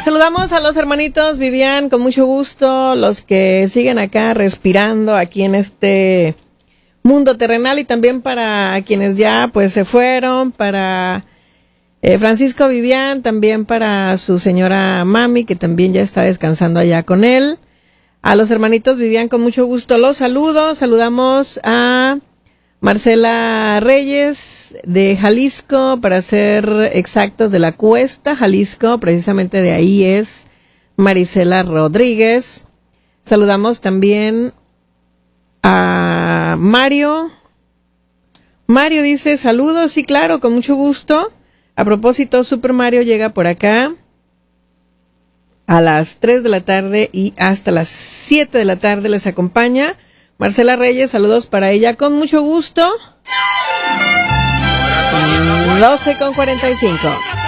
Saludamos a los hermanitos Vivian, con mucho gusto, los que siguen acá respirando aquí en este mundo terrenal, y también para quienes ya pues se fueron, para Francisco Vivian, también para su señora mami, que también ya está descansando allá con él. A los hermanitos Vivian, con mucho gusto los saludo. Saludamos a Marcela Reyes de Jalisco, para ser exactos de la Cuesta, Jalisco, precisamente de ahí es Marisela Rodríguez. Saludamos también a Mario. Mario dice saludos, sí, claro, con mucho gusto. A propósito, Super Mario llega por acá a las 3 de la tarde y hasta las 7 de la tarde les acompaña Marcela Reyes. Saludos para ella, con mucho gusto. 12:45.